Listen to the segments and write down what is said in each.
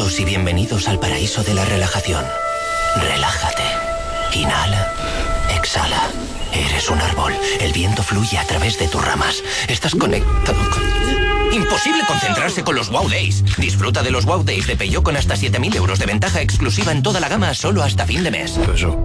todos y bienvenidos al paraíso de la relajación. Relájate. Inhala. Exhala. Eres un árbol. El viento fluye a través de tus ramas. Estás conectado con... Imposible concentrarse con los Wow Days. Disfruta de los Wow Days de Peugeot con hasta 7.000 euros de ventaja exclusiva en toda la gama solo hasta fin de mes.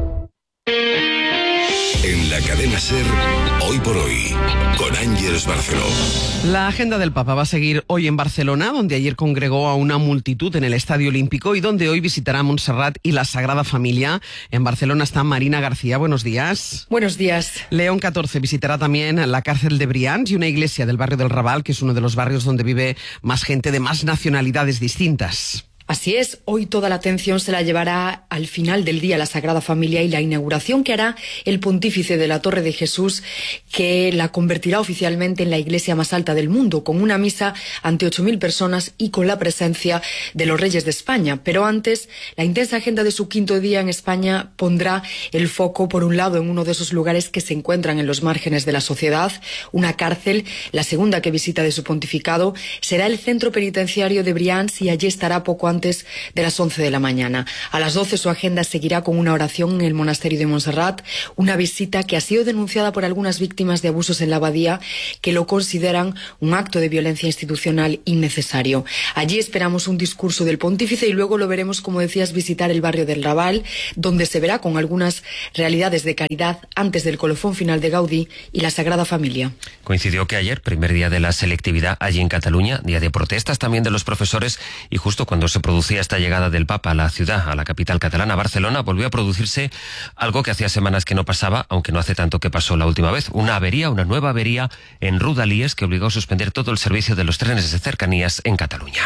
En la cadena SER, Hoy por Hoy, con Ángeles Barceló. La agenda del Papa va a seguir hoy en Barcelona, donde ayer congregó a una multitud en el Estadio Olímpico y donde hoy visitará Montserrat y la Sagrada Familia. En Barcelona está Marina García. Buenos días. Buenos días. León XIV visitará también la cárcel de Brians y una iglesia del barrio del Raval, que es uno de los barrios donde vive más gente de más nacionalidades distintas. Así es, hoy toda la atención se la llevará al final del día la Sagrada Familia y la inauguración que hará el pontífice de la Torre de Jesús, que la convertirá oficialmente en la iglesia más alta del mundo, con una misa ante 8.000 personas y con la presencia de los reyes de España. Pero antes, la intensa agenda de su quinto día en España pondrá el foco, por un lado, en uno de esos lugares que se encuentran en los márgenes de la sociedad, una cárcel, la segunda que visita de su pontificado, será el centro penitenciario de Brians y allí estará poco antes de las 11 de la mañana. A las 12 su agenda seguirá con una oración en el monasterio de Montserrat, una visita que ha sido denunciada por algunas víctimas de abusos en la abadía que lo consideran un acto de violencia institucional innecesario. Allí esperamos un discurso del pontífice y luego lo veremos, como decías, visitar el barrio del Raval, donde se verá con algunas realidades de caridad antes del colofón final de Gaudí y la Sagrada Familia. Coincidió que ayer, primer día de la selectividad allí en Cataluña, día de protestas también de los profesores, y justo cuando se producía esta llegada del Papa a la ciudad, a la capital catalana, Barcelona, volvió a producirse algo que hacía semanas que no pasaba, aunque no hace tanto que pasó la última vez. Una nueva avería en Rodalies que obligó a suspender todo el servicio de los trenes de cercanías en Cataluña.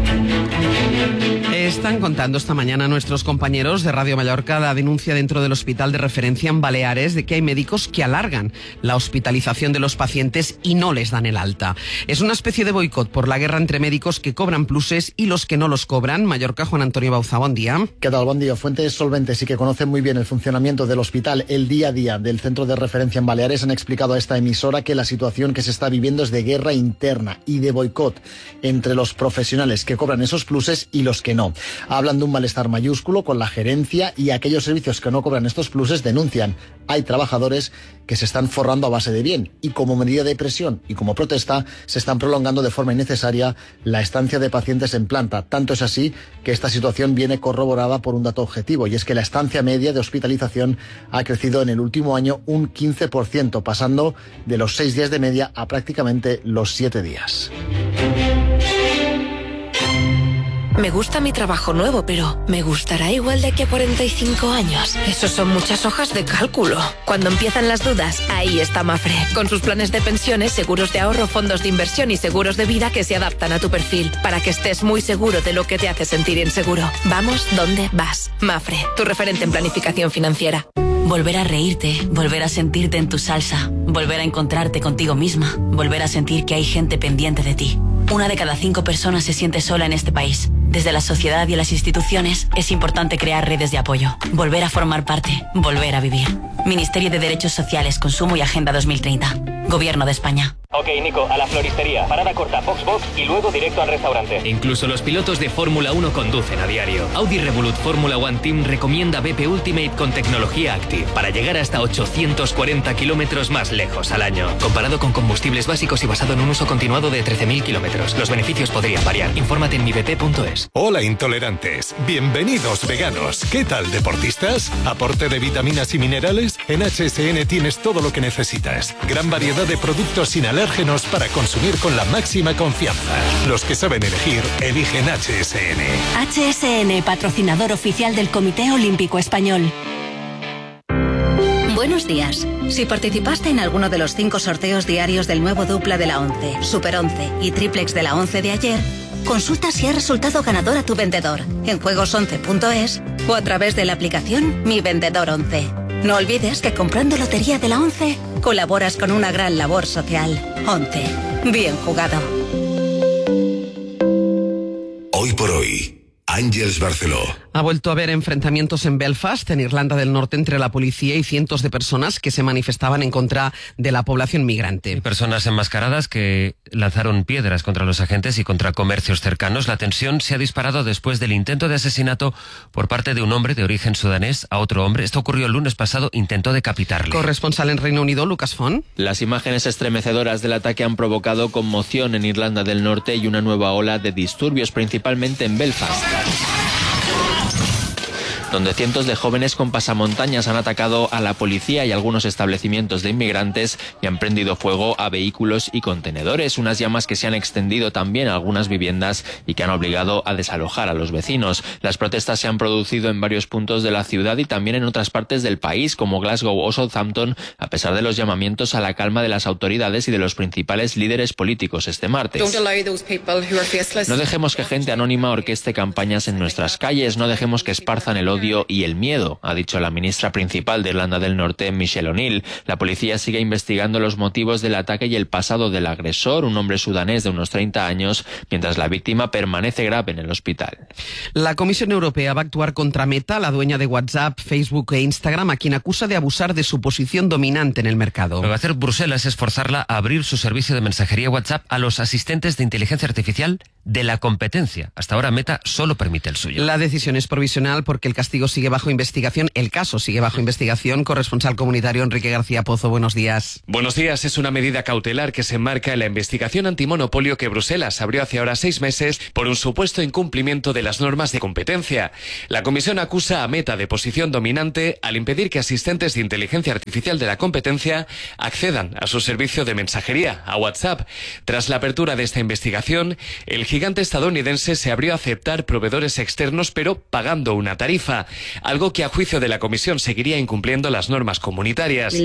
Están contando esta mañana nuestros compañeros de Radio Mallorca la denuncia dentro del hospital de referencia en Baleares de que hay médicos que alargan la hospitalización de los pacientes y no les dan el alta. Es una especie de boicot por la guerra entre médicos que cobran pluses y los que no los cobran. Mallorca, Juan Antonio Bauza, buen día. ¿Qué tal? Buen día. Fuentes solventes y que conocen muy bien el funcionamiento del hospital, el día a día del centro de referencia en Baleares, han explicado a esta emisora que la situación que se está viviendo es de guerra interna y de boicot entre los profesionales que cobran esos pluses y los que no. Hablan de un malestar mayúsculo con la gerencia y aquellos servicios que no cobran estos pluses denuncian. Hay trabajadores que se están forrando a base de bien y como medida de presión y como protesta se están prolongando de forma innecesaria la estancia de pacientes en planta. Tanto es así que esta situación viene corroborada por un dato objetivo y es que la estancia media de hospitalización ha crecido en el último año un 15%, pasando de los 6 días de media a prácticamente los 7 días. Me gusta mi trabajo nuevo, pero ¿me gustará igual de aquí a 45 años? Eso son muchas hojas de cálculo. Cuando empiezan las dudas, ahí está Mafre. Con sus planes de pensiones, seguros de ahorro, fondos de inversión y seguros de vida que se adaptan a tu perfil, para que estés muy seguro de lo que te hace sentir inseguro. Vamos donde vas. Mafre, tu referente en planificación financiera. Volver a reírte, volver a sentirte en tu salsa, volver a encontrarte contigo misma, volver a sentir que hay gente pendiente de ti. 1 de cada 5 personas se siente sola en este país. Desde la sociedad y las instituciones es importante crear redes de apoyo, volver a formar parte, volver a vivir. Ministerio de Derechos Sociales, Consumo y Agenda 2030. Gobierno de España. Ok, Nico, a la floristería, parada corta, Foxbox y luego directo al restaurante. Incluso los pilotos de Fórmula 1 conducen a diario. Audi Revolut Fórmula 1 Team recomienda BP Ultimate con tecnología Active para llegar hasta 840 kilómetros más lejos al año. Comparado con combustibles básicos y basado en un uso continuado de 13.000 kilómetros. Los beneficios podrían variar. Infórmate en mibp.es. Hola, intolerantes. Bienvenidos, veganos. ¿Qué tal, deportistas? ¿Aporte de vitaminas y minerales? En HSN tienes todo lo que necesitas. Gran variedad de productos sin alérgenos para consumir con la máxima confianza. Los que saben elegir, eligen HSN. HSN, patrocinador oficial del Comité Olímpico Español. Buenos días. Si participaste en alguno de los 5 sorteos diarios del nuevo dupla de la 11, Super 11 y triplex de la 11 de ayer, consulta si ha resultado ganador a tu vendedor en juegos11.es o a través de la aplicación Mi Vendedor 11. No olvides que comprando Lotería de la 11 colaboras con una gran labor social. 11. Bien jugado. Hoy por hoy, Àngels Barceló. Ha vuelto a haber enfrentamientos en Belfast, en Irlanda del Norte, entre la policía y cientos de personas que se manifestaban en contra de la población migrante. Personas enmascaradas que lanzaron piedras contra los agentes y contra comercios cercanos. La tensión se ha disparado después del intento de asesinato por parte de un hombre de origen sudanés a otro hombre. Esto ocurrió el lunes pasado, intentó decapitarle. Corresponsal en Reino Unido, Lucas Font. Las imágenes estremecedoras del ataque han provocado conmoción en Irlanda del Norte y una nueva ola de disturbios, principalmente en Belfast, donde cientos de jóvenes con pasamontañas han atacado a la policía y algunos establecimientos de inmigrantes y han prendido fuego a vehículos y contenedores. Unas llamas que se han extendido también a algunas viviendas y que han obligado a desalojar a los vecinos. Las protestas se han producido en varios puntos de la ciudad y también en otras partes del país, como Glasgow o Southampton, a pesar de los llamamientos a la calma de las autoridades y de los principales líderes políticos este martes. No dejemos que gente anónima orqueste campañas en nuestras calles, no dejemos que esparzan el odio y el miedo, ha dicho la ministra principal de Irlanda del Norte, Michelle O'Neill. La policía sigue investigando los motivos del ataque y el pasado del agresor, un hombre sudanés de unos 30 años, mientras la víctima permanece grave en el hospital. La Comisión Europea va a actuar contra Meta, la dueña de WhatsApp, Facebook e Instagram, a quien acusa de abusar de su posición dominante en el mercado. Lo que va a hacer Bruselas es forzarla a abrir su servicio de mensajería WhatsApp a los asistentes de inteligencia artificial de la competencia. Hasta ahora Meta solo permite el suyo. La decisión es provisional porque el castigo sigue bajo investigación. El caso sigue bajo investigación. Corresponsal comunitario Enrique García Pozo, buenos días. Buenos días. Es una medida cautelar que se enmarca en la investigación antimonopolio que Bruselas abrió hace ahora 6 meses por un supuesto incumplimiento de las normas de competencia. La comisión acusa a Meta de posición dominante al impedir que asistentes de inteligencia artificial de la competencia accedan a su servicio de mensajería, a WhatsApp. Tras la apertura de esta investigación, el gigante estadounidense se abrió a aceptar proveedores externos, pero pagando una tarifa, algo que a juicio de la Comisión seguiría incumpliendo las normas comunitarias.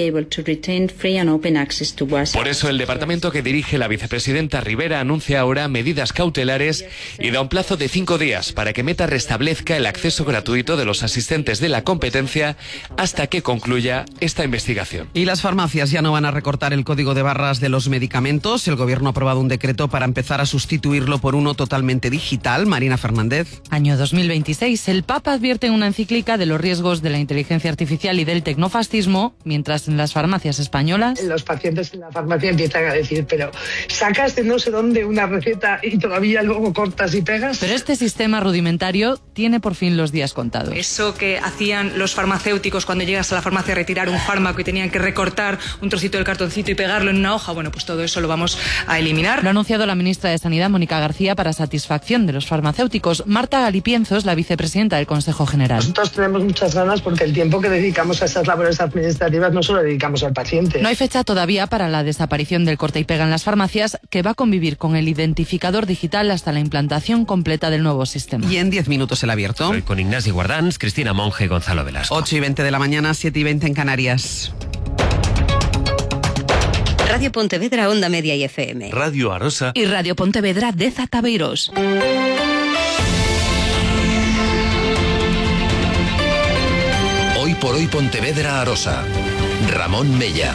Por eso el departamento que dirige la vicepresidenta Rivera anuncia ahora medidas cautelares y da un plazo de 5 días para que Meta restablezca el acceso gratuito de los asistentes de la competencia hasta que concluya esta investigación. Y las farmacias ya no van a recortar el código de barras de los medicamentos. El gobierno ha aprobado un decreto para empezar a sustituirlo por uno totalmente digital. Marina Fernández. Año 2026. El Papa advierte en una encíclica de los riesgos de la inteligencia artificial y del tecnofascismo, mientras en las farmacias españolas los pacientes en la farmacia empiezan a decir, pero sacas de no sé dónde una receta y todavía luego cortas y pegas. Pero este sistema rudimentario tiene por fin los días contados. Eso que hacían los farmacéuticos cuando llegas a la farmacia a retirar un fármaco y tenían que recortar un trocito del cartoncito y pegarlo en una hoja, bueno, pues todo eso lo vamos a eliminar. Lo ha anunciado la ministra de Sanidad, Mónica García, para satisfacción de los farmacéuticos. Marta Galipienzo es la vicepresidenta del Consejo General. Nosotros tenemos muchas ganas porque el tiempo que dedicamos a esas labores administrativas no solo dedicamos al paciente. No hay fecha todavía para la desaparición del corta y pega en las farmacias, que va a convivir con el identificador digital hasta la implantación completa del nuevo sistema. Y en 10 minutos el abierto. Hoy con Ignasi Guardans, Cristina Monge y Gonzalo Velasco. 8:20 de la mañana, 7:20 en Canarias. Radio Pontevedra, Onda Media y FM. Radio Arosa. Y Radio Pontevedra de Zataveiros. Hoy por hoy Pontevedra Arosa. Ramón Mella.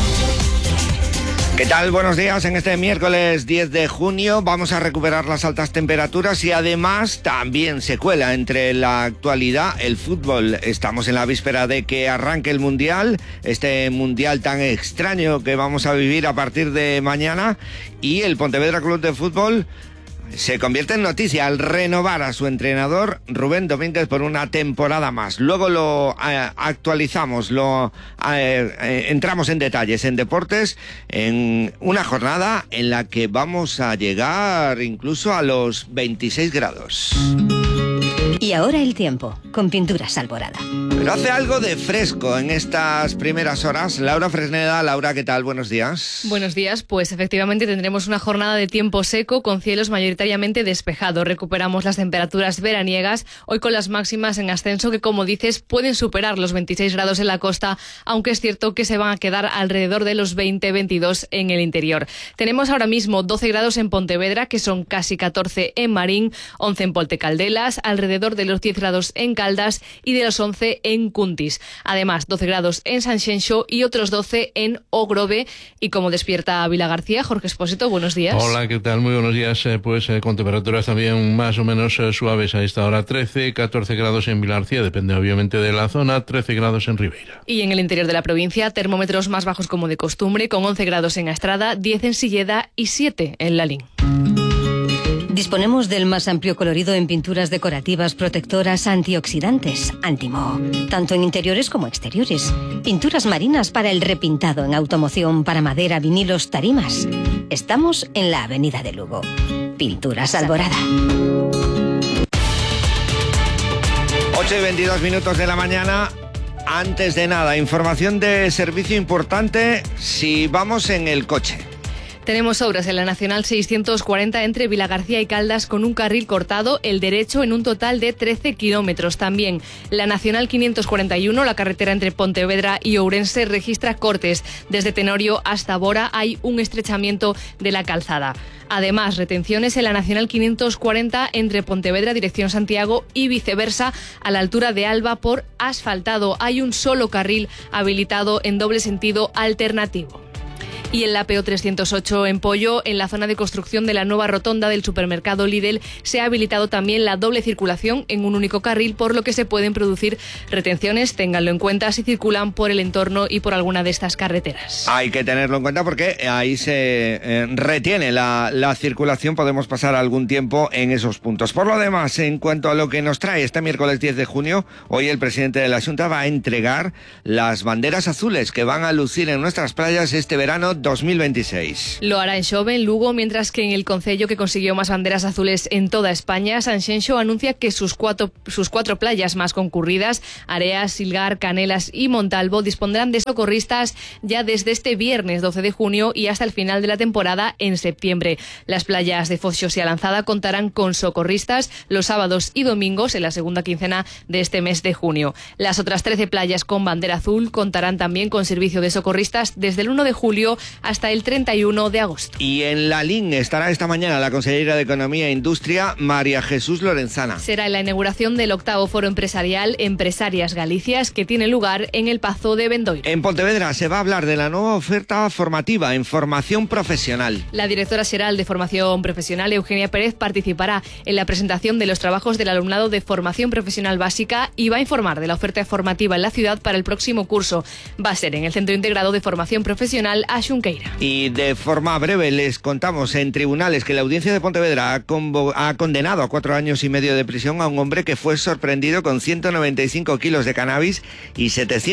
¿Qué tal? Buenos días. En este miércoles 10 de junio vamos a recuperar las altas temperaturas y además también se cuela entre la actualidad el fútbol. Estamos en la víspera de que arranque el Mundial, este Mundial tan extraño que vamos a vivir a partir de mañana, y el Pontevedra Club de Fútbol se convierte en noticia al renovar a su entrenador Rubén Domínguez por una temporada más. Luego lo actualizamos, entramos en detalles en deportes, en una jornada en la que vamos a llegar incluso a los 26 grados. Y ahora el tiempo, con Pinturas Alborada. Pero hace algo de fresco en estas primeras horas. Laura Fresneda. Laura, ¿qué tal? Buenos días. Buenos días. Pues efectivamente tendremos una jornada de tiempo seco con cielos mayoritariamente despejados. Recuperamos las temperaturas veraniegas, hoy con las máximas en ascenso que, como dices, pueden superar los 26 grados en la costa, aunque es cierto que se van a quedar alrededor de los 20-22 en el interior. Tenemos ahora mismo 12 grados en Pontevedra, que son casi 14 en Marín, 11 en Poltecaldelas, alrededor alrededor de los 10 grados en Caldas y de los 11 en Cuntis. Además, 12 grados en Sanxenxo y otros 12 en Ogrove. Y como despierta Vila García, Jorge Expósito, buenos días. Hola, ¿qué tal? Muy buenos días. Con temperaturas también más o menos suaves a esta hora. 13, 14 grados en Vila García, depende obviamente de la zona, 13 grados en Ribeira. Y en el interior de la provincia, termómetros más bajos como de costumbre, con 11 grados en Astrada, 10 en Silleda y 7 en Lalín. Disponemos del más amplio colorido en pinturas decorativas protectoras antioxidantes, Antimo, tanto en interiores como exteriores. Pinturas marinas para el repintado en automoción, para madera, vinilos, tarimas. Estamos en la Avenida de Lugo. Pinturas Alborada. 8:22 de la mañana. Antes de nada, información de servicio importante si vamos en el coche. Tenemos obras en la Nacional 640 entre Vilagarcía y Caldas con un carril cortado, el derecho, en un total de 13 kilómetros. También la Nacional 541, la carretera entre Pontevedra y Ourense, registra cortes. Desde Tenorio hasta Bora hay un estrechamiento de la calzada. Además, retenciones en la Nacional 540 entre Pontevedra, dirección Santiago, y viceversa a la altura de Alba por asfaltado. Hay un solo carril habilitado en doble sentido alternativo. Y en la PO 308 en Pollo, en la zona de construcción de la nueva rotonda del supermercado Lidl, se ha habilitado también la doble circulación en un único carril, por lo que se pueden producir retenciones. Ténganlo en cuenta si circulan por el entorno y por alguna de estas carreteras. Hay que tenerlo en cuenta porque ahí se retiene la circulación. Podemos pasar algún tiempo en esos puntos. Por lo demás, en cuanto a lo que nos trae este miércoles 10 de junio, hoy el presidente de la Xunta va a entregar las banderas azules que van a lucir en nuestras playas este verano 2026. Lo hará en Xove, en Lugo, mientras que en el concello que consiguió más banderas azules en toda España, Sanxenxo anuncia que sus cuatro playas más concurridas, Areas, Silgar, Canelas y Montalvo, dispondrán de socorristas ya desde este viernes 12 de junio y hasta el final de la temporada en septiembre. Las playas de Foxos y Alanzada contarán con socorristas los sábados y domingos en la segunda quincena de este mes de junio. Las otras 13 playas con bandera azul contarán también con servicio de socorristas desde el 1 de julio hasta el 31 de agosto. Y en Lalín estará esta mañana la consejera de Economía e Industria, María Jesús Lorenzana. Será en la inauguración del 8º Foro Empresarial Empresarias Galicias, que tiene lugar en el Pazo de Bendoiro. En Pontevedra se va a hablar de la nueva oferta formativa en formación profesional. La directora xeral de Formación Profesional, Eugenia Pérez, participará en la presentación de los trabajos del alumnado de Formación Profesional Básica y va a informar de la oferta formativa en la ciudad para el próximo curso. Va a ser en el Centro Integrado de Formación Profesional Xunqueira. Y de forma breve les contamos en tribunales que la Audiencia de Pontevedra ha condenado a 4 años y medio de prisión a un hombre que fue sorprendido con 195 kilos de cannabis y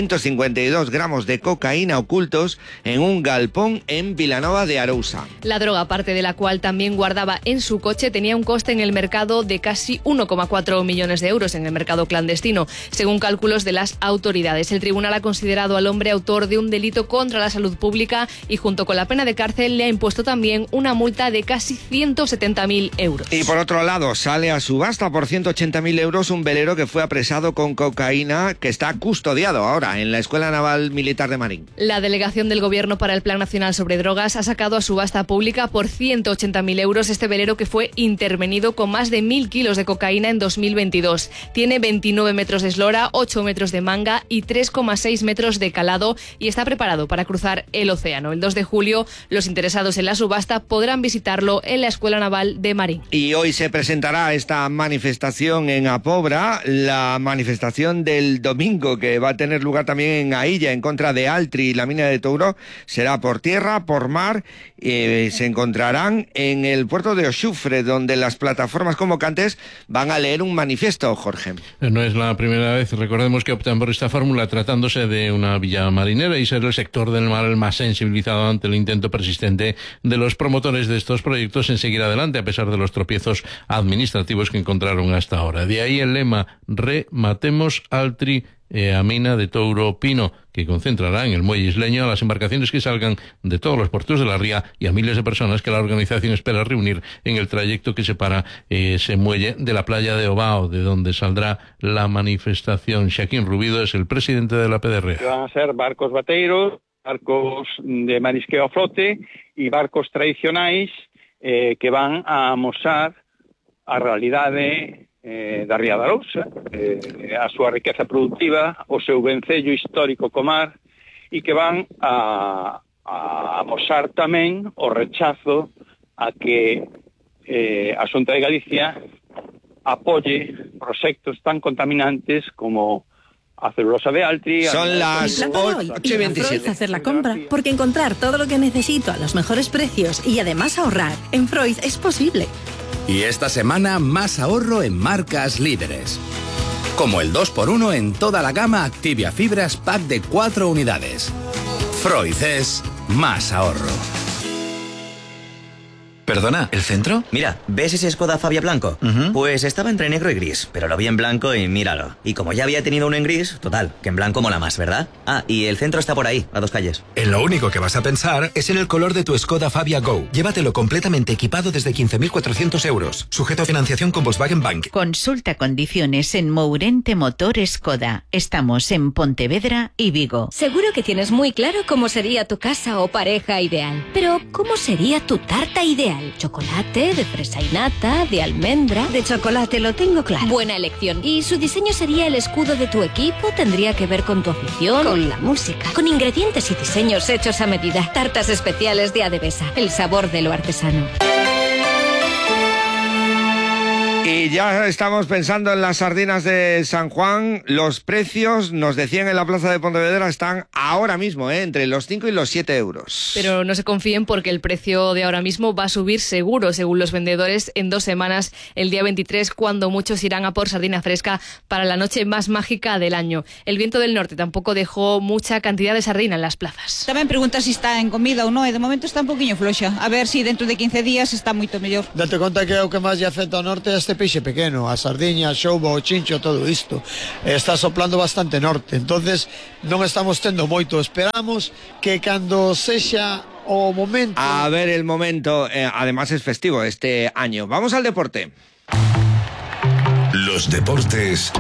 752 gramos de cocaína ocultos en un galpón en Vilanova de Arousa. La droga, aparte de la cual también guardaba en su coche, tenía un coste en el mercado de casi 1,4 millones de euros en el mercado clandestino, según cálculos de las autoridades. El tribunal ha considerado al hombre autor de un delito contra la salud pública y junto con la pena de cárcel le ha impuesto también una multa de casi 170.000 euros. Y por otro lado, sale a subasta por 180.000 euros un velero que fue apresado con cocaína, que está custodiado ahora en la Escuela Naval Militar de Marín. La Delegación del Gobierno para el Plan Nacional sobre Drogas ha sacado a subasta pública por 180.000 euros este velero que fue intervenido con más de 1.000 kilos de cocaína en 2022. Tiene 29 metros de eslora, 8 metros de manga y 3,6 metros de calado y está preparado para cruzar el océano. El 2 de julio, los interesados en la subasta podrán visitarlo en la Escuela Naval de Marín. Y hoy se presentará esta manifestación en Apobra, la manifestación del domingo que va a tener lugar también en Ailla en contra de Altri y la mina de Touro. Será por tierra, por mar, se encontrarán en el puerto de Oxufre, donde las plataformas convocantes van a leer un manifiesto, Jorge. No es la primera vez, recordemos que optan por esta fórmula tratándose de una villa marinera y ser el sector del mar el más sensibilizado ante el intento persistente de los promotores de estos proyectos en seguir adelante a pesar de los tropiezos administrativos que encontraron hasta ahora. De ahí el lema Rematemos Altri a mina de Touro Pino, que concentrará en el muelle isleño a las embarcaciones que salgan de todos los puertos de la ría y a miles de personas que la organización espera reunir en el trayecto que separa ese muelle de la playa de Ovao, de donde saldrá la manifestación. Xaquín Rubido es el presidente de la PDRA. Van a ser barcos bateiros, barcos de marisqueo a flote y barcos tradicionais que van a amosar a realidade da Ría da Arousa, a súa riqueza productiva, o seu vencello histórico co mar, e que van a amosar tamén o rechazo a que a Xunta de Galicia apoye proxectos tan contaminantes como a celulosa de Altri. Son las 8:27. Hacer la compra, porque encontrar todo lo que necesito a los mejores precios y además ahorrar en Freud es posible. Y esta semana más ahorro en marcas líderes. Como el 2x1 en toda la gama Activia Fibras Pack de 4 unidades. Freud es más ahorro. Perdona, ¿el centro? Mira, ¿ves ese Skoda Fabia blanco? Pues estaba entre negro y gris, pero lo vi en blanco y míralo. Y como ya había tenido uno en gris, total, que en blanco mola más, ¿verdad? Ah, y el centro está por ahí, a 2 calles. En lo único que vas a pensar es en el color de tu Skoda Fabia Go. Llévatelo completamente equipado desde 15.400 euros. Sujeto a financiación con Volkswagen Bank. Consulta condiciones en Mourente Motor Skoda. Estamos en Pontevedra y Vigo. Seguro que tienes muy claro cómo sería tu casa o pareja ideal. Pero, ¿cómo sería tu tarta ideal? ¿Chocolate, de fresa y nata, de almendra? De chocolate, lo tengo claro. Buena elección. ¿Y su diseño sería el escudo de tu equipo? ¿Tendría que ver con tu afición? Con la música. Con ingredientes y diseños hechos a medida. Tartas especiales de Adebesa. El sabor de lo artesano. Y ya estamos pensando en las sardinas de San Juan. Los precios, nos decían en la plaza de Pontevedra, están ahora mismo entre los 5 y los 7 euros. Pero no se confíen porque el precio de ahora mismo va a subir seguro, según los vendedores, en 2 semanas, el día 23, cuando muchos irán a por sardina fresca para la noche más mágica del año. El viento del norte tampoco dejó mucha cantidad de sardina en las plazas. Tamén pregunta si está en comida ou non, e de momento está un poquinho floxa. A ver si dentro de 15 días está moito mellor. Date conta que é o que máis lle afecta ao norte este peixe pequeno, a sardiña, a xoubo, o chincho, todo isto. Está soplando bastante norte, entonces non estamos tendo moito. Esperamos que cando sexa o momento... A ver el momento, además es festivo este año. Vamos al deporte. Los deportes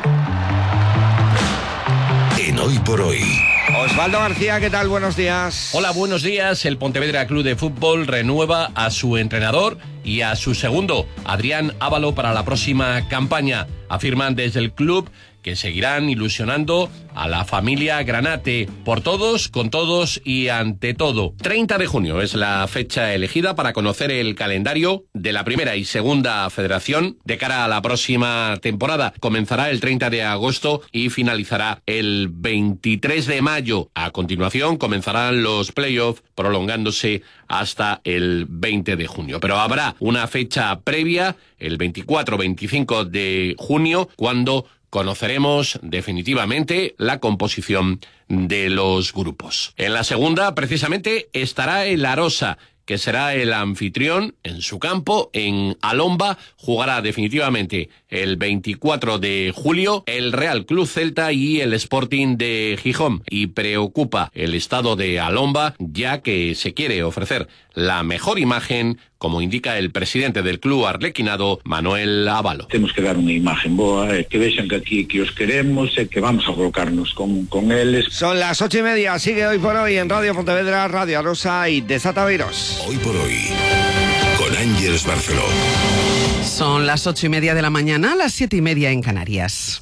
en Hoy por Hoy. Osvaldo García, ¿qué tal? Buenos días. Hola, buenos días. El Pontevedra Club de Fútbol renueva a su entrenador y a su segundo, Adrián Ávalo, para la próxima campaña. Afirman desde el club que seguirán ilusionando a la familia Granate por todos, con todos y ante todo. 30 de junio es la fecha elegida para conocer el calendario de la primera y segunda federación de cara a la próxima temporada. Comenzará el 30 de agosto y finalizará el 23 de mayo. A continuación comenzarán los playoffs, prolongándose hasta el 20 de junio. Pero habrá una fecha previa, el 24-25 de junio, cuando conoceremos definitivamente la composición de los grupos. En la segunda, precisamente, estará el Arosa, que será el anfitrión en su campo, en Alomba. Jugará definitivamente el 24 de julio el Real Club Celta y el Sporting de Gijón. Y preocupa el estado de Alomba, ya que se quiere ofrecer la mejor imagen, como indica el presidente del club arlequinado, Manuel Ávalo. Temos que dar unha imagen boa, que vexan que aquí que os queremos e que vamos a colocarnos con eles. Son las 8:30, sigue Hoy por Hoy en Radio Pontevedra, Radio Arosa y Desata Beiros. Hoy por Hoy, con Ángeles Barceló. Son las 8:30 de la mañana, las 7:30 en Canarias.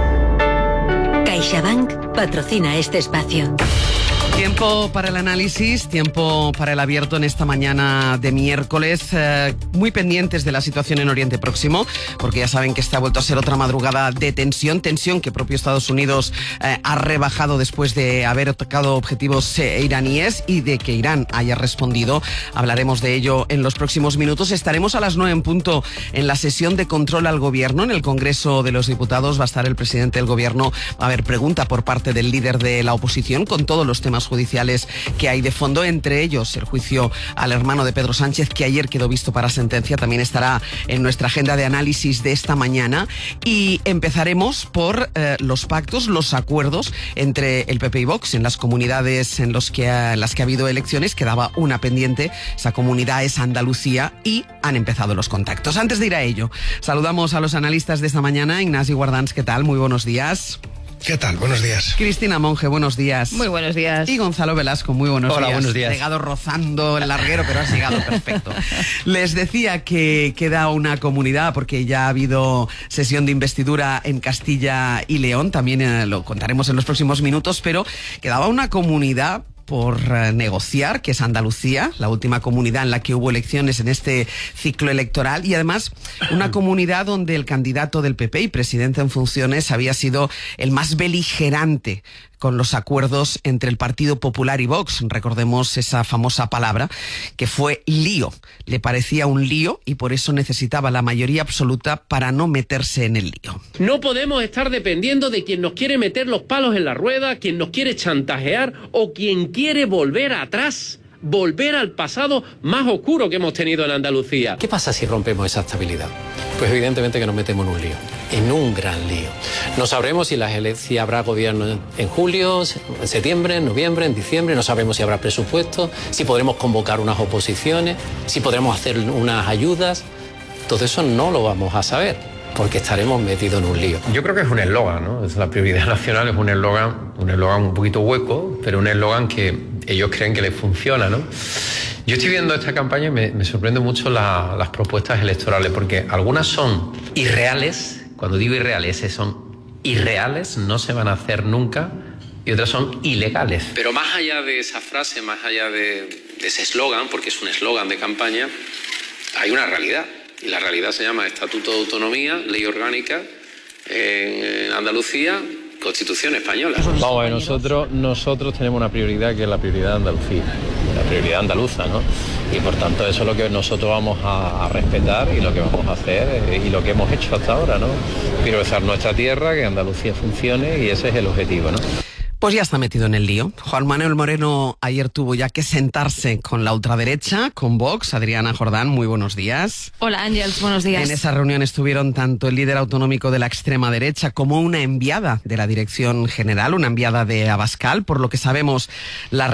CaixaBank patrocina este espacio. Tiempo para el análisis, tiempo para el abierto en esta mañana de miércoles. Muy pendientes de la situación en Oriente Próximo, porque ya saben que esta ha vuelto a ser otra madrugada de tensión que propio Estados Unidos ha rebajado después de haber atacado objetivos iraníes y de que Irán haya respondido. Hablaremos de ello en los próximos minutos. Estaremos a las 9 en punto en la sesión de control al gobierno en el Congreso de los Diputados. Va a estar el presidente del gobierno. Va a haber pregunta por parte del líder de la oposición con todos los temas judiciales que hay de fondo, entre ellos el juicio al hermano de Pedro Sánchez, que ayer quedó visto para sentencia. También estará en nuestra agenda de análisis de esta mañana, y empezaremos por los pactos, los acuerdos entre el PP y Vox en las comunidades en las que ha habido elecciones. Quedaba una pendiente, esa comunidad es Andalucía, y han empezado los contactos. Antes de ir a ello, saludamos a los analistas de esta mañana. Ignasi Guardans, ¿qué tal? Muy buenos días. ¿Qué tal? Buenos días. Cristina Monge, buenos días. Muy buenos días. Y Gonzalo Velasco, muy buenos días. Hola, buenos días. Llegado rozando el larguero, pero has llegado perfecto. Les decía que queda una comunidad, porque ya ha habido sesión de investidura en Castilla y León, también lo contaremos en los próximos minutos, pero quedaba una comunidad por negociar, que es Andalucía, la última comunidad en la que hubo elecciones en este ciclo electoral, y además una comunidad donde el candidato del PP y presidente en funciones había sido el más beligerante con los acuerdos entre el Partido Popular y Vox. Recordemos esa famosa palabra, que fue lío. Le parecía un lío y por eso necesitaba la mayoría absoluta para no meterse en el lío. No podemos estar dependiendo de quien nos quiere meter los palos en la rueda, quien nos quiere chantajear o quien quiere volver atrás, volver al pasado más oscuro que hemos tenido en Andalucía. ¿Qué pasa si rompemos esa estabilidad? Pues evidentemente que nos metemos en un lío, en un gran lío. No sabremos si habrá gobierno en julio, en septiembre, en noviembre, en diciembre, no sabemos si habrá presupuesto, si podremos convocar unas oposiciones, si podremos hacer unas ayudas. Todo eso no lo vamos a saber, porque estaremos metidos en un lío. Yo creo que es un eslogan, ¿no? Es la prioridad nacional, es un eslogan un poquito hueco, pero un eslogan que ellos creen que les funciona, ¿no? Yo estoy viendo esta campaña y me sorprende mucho las propuestas electorales, porque algunas son irreales. Cuando digo irreales, son irreales, no se van a hacer nunca, y otras son ilegales. Pero más allá de esa frase, más allá de ese eslogan, porque es un eslogan de campaña, hay una realidad. Y la realidad se llama Estatuto de Autonomía, Ley Orgánica en Andalucía, Constitución Española. Vamos a ver, nosotros tenemos una prioridad que es la prioridad de Andalucía, la prioridad andaluza, ¿no? Y por tanto eso es lo que nosotros vamos a respetar y lo que vamos a hacer y lo que hemos hecho hasta ahora, ¿no? Priorizar nuestra tierra, que Andalucía funcione, y ese es el objetivo, ¿no? Pues ya está metido en el lío. Juan Manuel Moreno ayer tuvo ya que sentarse con la ultraderecha, con Vox. Adriana Jordán, muy buenos días. Hola, Ángels, buenos días. En esa reunión estuvieron tanto el líder autonómico de la extrema derecha como una enviada de la Dirección General, una enviada de Abascal. Por lo que sabemos, la